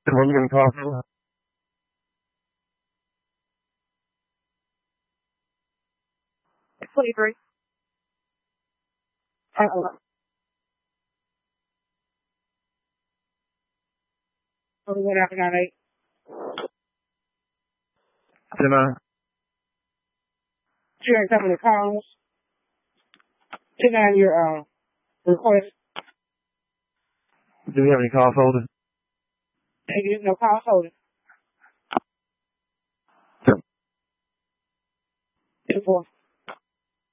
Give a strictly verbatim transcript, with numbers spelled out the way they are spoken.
When you gonna call for? twenty-three. Uh-oh. twenty-one after nine eight. Ten nine. You ain't coming to calls. Ten nine your uh request. Do we have any call folders? And there's no call holder. Sure. Ten four.